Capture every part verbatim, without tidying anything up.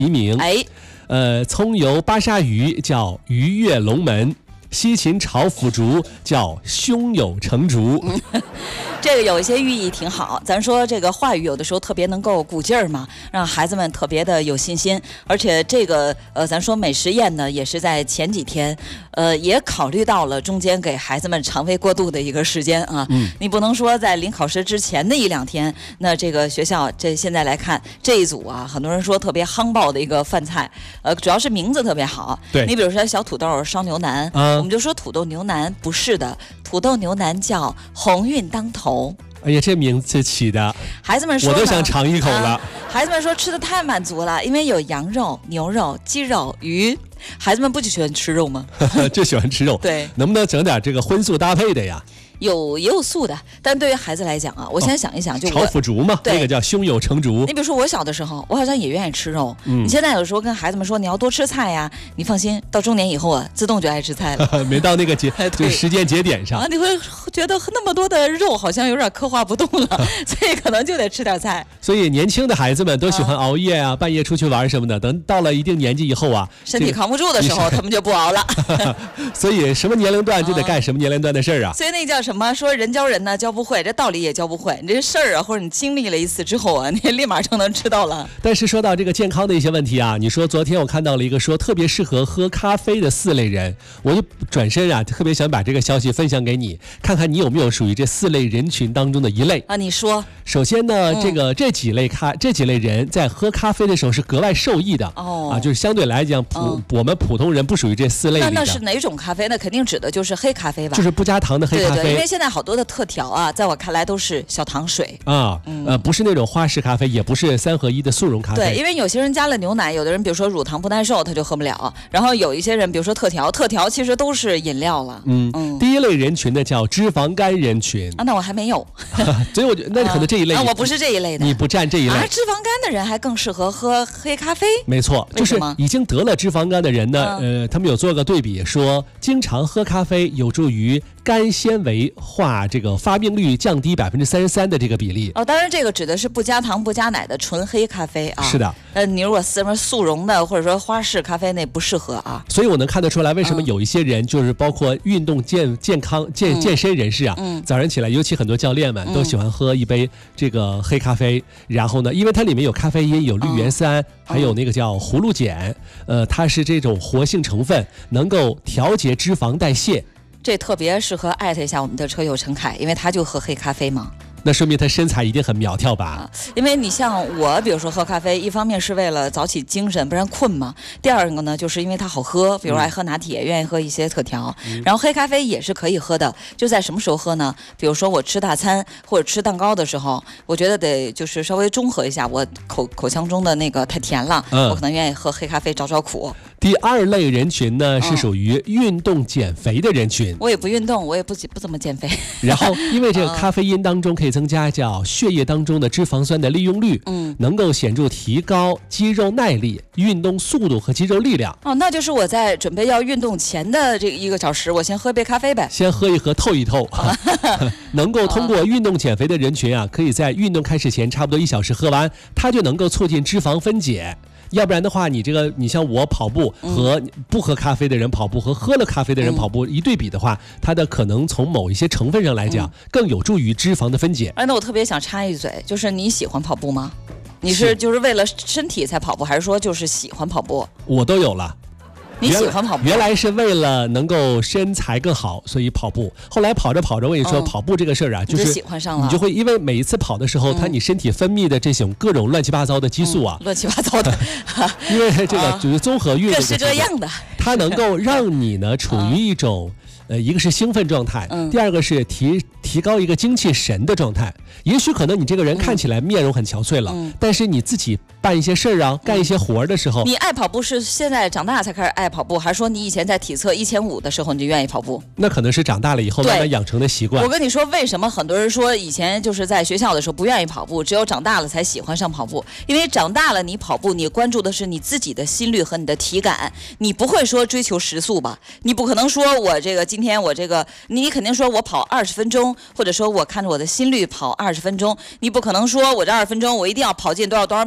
一名。 哎， 呃，葱油巴沙鱼叫鱼跃龙门。西秦炒腐竹叫胸有成竹， 这个有一些寓意挺好。咱说这个话语有的时候特别能够鼓劲儿嘛，让孩子们特别的有信心。而且这个呃，咱说美食宴呢，也是在前几天，呃，也考虑到了中间给孩子们肠胃过渡的一个时间啊。嗯，你不能说在临考试之前的一两天，那这个学校这现在来看这一组啊，很多人说特别夯爆的一个饭菜，呃，主要是名字特别好。 对， 你比如说小土豆烧牛腩。嗯我们就说土豆牛腩不是的，土豆牛腩叫鸿运当头。 哎呀，这名字起的， 孩子们说我都想尝一口了、啊。 孩子们说吃的太满足了，因为有羊肉、牛肉、鸡肉、鱼。孩子们不就喜欢吃肉吗？ 就喜欢吃肉。 对， 能不能整点这个荤素搭配的呀？ 有也有素的，但对于孩子来讲啊，我现在想一想，就炒腐竹嘛，那个叫胸有成竹。 你比如说我小的时候，我好像也愿意吃肉。嗯，你现在有时候跟孩子们说你要多吃菜呀，你放心，到中年以后啊，自动就爱吃菜了。 没到那个节，就时间节点上啊，你会觉得那么多的肉好像有点刻画不动了，所以可能就得吃点菜。 所以年轻的孩子们都喜欢熬夜啊，半夜出去玩什么的。等到了一定年纪以后啊， 身体扛不住的时候，他们就不熬了。 所以什么年龄段就得干什么年龄段的事儿啊。 所以那叫什么？说人教人呢教不会，这道理也教不会。你这事儿啊，或者你经历了一次之后啊，你立马就能知道了。 但是说到这个健康的一些问题啊，你说昨天我看到了一个说特别适合喝咖啡的四类人，我就转身啊，特别想把这个消息分享给你，看看你有没有属于这四类人群当中的一类啊。你说， 首先呢，嗯、这个这几类咖这几类人在喝咖啡的时候是格外受益的哦，啊，就是相对来讲普、嗯、我们普通人不属于这四类里的。 那那是哪种咖啡？那肯定指的就是黑咖啡吧？ 就是不加糖的黑咖啡。 对对，因为现在好多的特调啊，在我看来都是小糖水啊，嗯、呃，不是那种花式咖啡，也不是三合一的速溶咖啡。 对，因为有些人加了牛奶，有的人比如说乳糖不耐受，他就喝不了。然后有一些人，比如说特调，特调其实都是饮料了。 嗯嗯。第一类人群呢叫脂肪肝人群啊，那我还没有， 所以我觉得那可能这一类、 啊啊，我不是这一类的， 你不占这一类。 而、啊、脂肪肝的人还更适合喝黑咖啡。 没错，就是已经得了脂肪肝的人呢，啊、呃，他们有做个对比，说经常喝咖啡有助于肝纤维化这个发病率降低百分之三十三的这个比例。 哦，当然这个指的是不加糖不加奶的纯黑咖啡啊。 是的， 呃，你如果什么速溶的或者说花式咖啡那不适合啊。 所以我能看得出来，为什么有一些人就是包括运动健健康健健身人士啊，嗯、早上起来，尤其很多教练们都喜欢喝一杯这个黑咖啡，嗯、然后呢，因为它里面有咖啡因、有绿原酸，嗯、还有那个叫葫芦碱，呃，它是这种活性成分，能够调节脂肪代谢。 这特别适合艾特一下我们的车友陈凯，因为他就喝黑咖啡嘛。 那说明他身材一定很苗条吧、 啊、因为你像我比如说喝咖啡，一方面是为了早起精神不然困嘛，第二个呢就是因为它好喝，比如爱喝拿铁、嗯、愿意喝一些特调、嗯、然后黑咖啡也是可以喝的，就在什么时候喝呢？比如说我吃大餐或者吃蛋糕的时候，我觉得得就是稍微中和一下我口口腔中的那个太甜了、嗯、我可能愿意喝黑咖啡找找苦。 第二类人群呢、嗯、是属于运动减肥的人群。 我也不运动，我也不不怎么减肥。 然后因为这个咖啡因当中可以增加叫血液当中的脂肪酸的利用率，嗯，能够显著提高肌肉耐力、运动速度和肌肉力量。 哦，那就是我在准备要运动前的这一个小时，我先喝杯咖啡呗， 先喝一喝透一透。能够通过运动减肥的人群啊，可以在运动开始前差不多一小时喝完，它就能够促进脂肪分解。要不然的话，你这个你像我跑步和不喝咖啡的人跑步和喝了咖啡的人跑步、嗯、一对比的话，它的可能从某一些成分上来讲、嗯、更有助于脂肪的分解。 哎，那我特别想插一嘴，就是你喜欢跑步吗？你是就是为了身体才跑步，还是说就是喜欢跑步？ 我都有了。 你喜欢跑步？ 原来是为了能够身材更好，所以跑步。后来跑着跑着，我跟你说，嗯、跑步这个事儿啊，就是喜欢上了， 你就会因为每一次跑的时候，嗯、它你身体分泌的这种各种乱七八糟的激素啊， 嗯、乱七八糟的， 因为这个就是综合运动， 各式各样的， 它能够让你呢处于一种。呃，一个是兴奋状态，嗯、第二个是提提高一个精气神的状态。也许可能你这个人看起来面容很憔悴了，嗯、但是你自己办一些事儿啊，干一些活儿的时候， 你爱跑步是现在长大才开始爱跑步，还是说你以前在体测一千五的时候你就愿意跑步？ 那可能是长大了以后慢慢养成的习惯。 我跟你说，为什么很多人说以前就是在学校的时候不愿意跑步，只有长大了才喜欢上跑步？因为长大了你跑步，你关注的是你自己的心率和你的体感，你不会说追求时速吧？你不可能说我这个今天我这个，你肯定说我跑二十分钟，或者说我看着我的心率跑二十分钟，你不可能说我这二十分钟我一定要跑进多少多少米吧？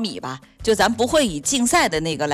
就咱不会以竞赛的那个来。